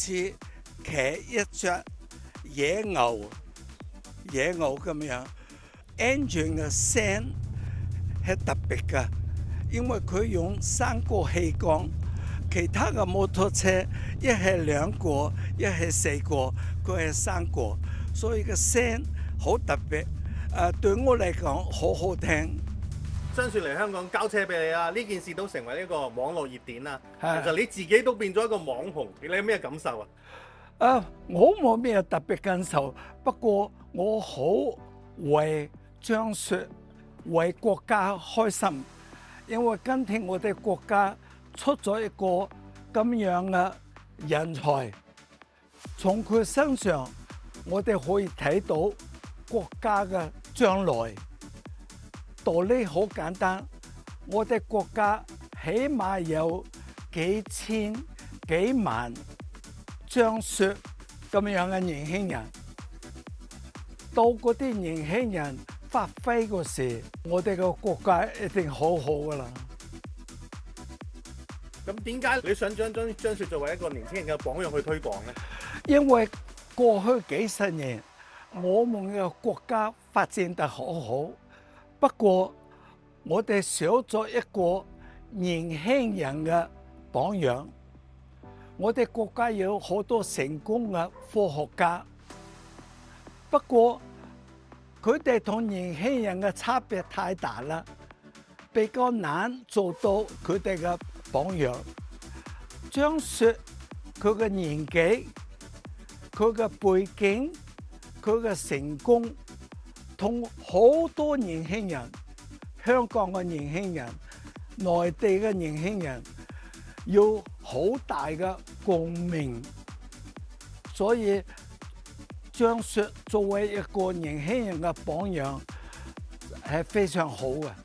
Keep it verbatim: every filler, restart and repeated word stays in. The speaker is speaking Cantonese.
似騎一隻野牛，野牛咁樣 engine 嘅聲係特別嘅，因為佢用三個氣缸，其他嘅摩托車一係兩個，一係四個，佢係三個，所以個聲好特別。誒，對我嚟講好好聽。 張雪嚟香港交車俾你啦，呢件事都成為一個網絡熱點啦。其係實你自己都變咗一個網紅，你有咩感受啊？ 啊，我冇咩特別感受，不過我好為張雪、為國家開心，因為今天我哋國家出咗一個咁樣嘅人才，從佢身上我哋可以睇到國家嘅將來。道理好簡單，我哋國家起碼有幾千幾萬張雪咁樣嘅年輕人，到嗰啲年輕人發揮嗰時，我哋個國家一定好好噶啦。 咁點解你想將張張雪作為一個年輕人嘅榜樣去推廣呢？ 因為過去幾十年，我們嘅國家發展得好好，不過我哋少咗一個年輕人嘅榜樣。我哋國家有好多成功嘅科學家，不過佢哋同年輕人嘅差別太大啦，比較難做到佢哋嘅榜樣。張雪佢嘅年紀、佢嘅背景、佢嘅成功，同好多年輕人，香港嘅年輕人、內地嘅年輕人有好大嘅共鳴，所以張雪作為一個年輕人嘅榜樣係非常好嘅。